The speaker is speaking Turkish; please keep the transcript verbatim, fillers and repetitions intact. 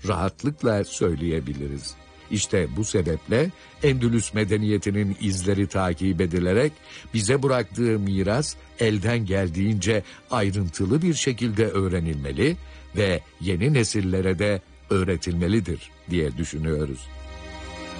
rahatlıkla söyleyebiliriz. İşte bu sebeple Endülüs medeniyetinin izleri takip edilerek bize bıraktığı miras elden geldiğince ayrıntılı bir şekilde öğrenilmeli ve yeni nesillere de öğretilmelidir diye düşünüyoruz.